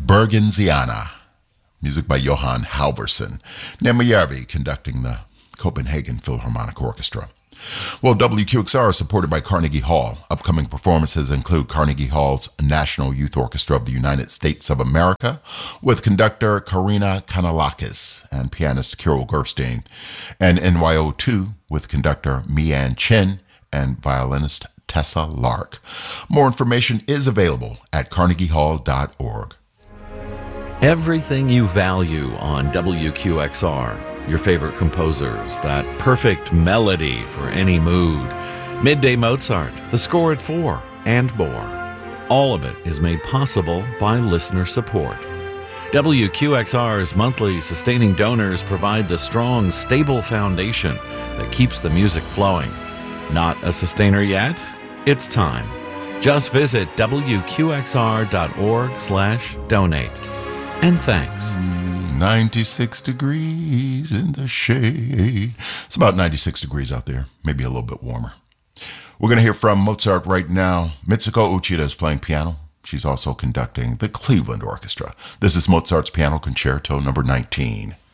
Bergensiana, music by Johan Halvorsen. Nemajärvi conducting the Copenhagen Philharmonic Orchestra. Well, WQXR is supported by Carnegie Hall. Upcoming performances include Carnegie Hall's National Youth Orchestra of the United States of America with conductor Karina Kanalakis and pianist Kirill Gerstein, and NYO2 with conductor Mi-Ann Chin and violinist Tessa Lark. More information is available at carnegiehall.org. Everything you value on WQXR. Your favorite composers, that perfect melody for any mood. Midday Mozart, The Score at 4, and more. All of it is made possible by listener support. WQXR's monthly sustaining donors provide the strong, stable foundation that keeps the music flowing. Not a sustainer yet? It's time. Just visit WQXR.org/donate. And thanks. 96 degrees in the shade. It's about 96 degrees out there, maybe a little bit warmer. We're going to hear from Mozart right now. Mitsuko Uchida is playing piano. She's also conducting the Cleveland Orchestra. This is Mozart's Piano Concerto number 19.